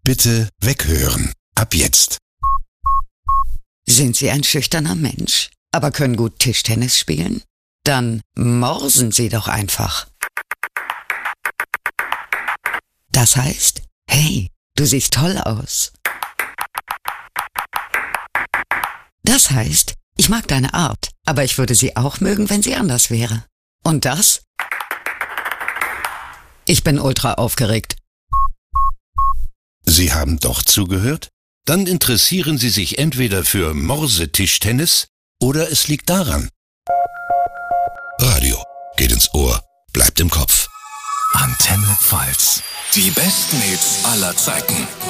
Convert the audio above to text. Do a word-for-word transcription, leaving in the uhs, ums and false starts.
Bitte weghören. Ab jetzt. Sind Sie ein schüchterner Mensch, aber können gut Tischtennis spielen? Dann morsen Sie doch einfach. Das heißt, hey, du siehst toll aus. Das heißt, ich mag deine Art, aber ich würde sie auch mögen, wenn sie anders wäre. Und das? Ich bin ultra aufgeregt. Sie haben doch zugehört? Dann interessieren Sie sich entweder für Morsetischtennis oder es liegt daran. Radio geht ins Ohr, bleibt im Kopf. Antenne Pfalz. Die besten Hits aller Zeiten.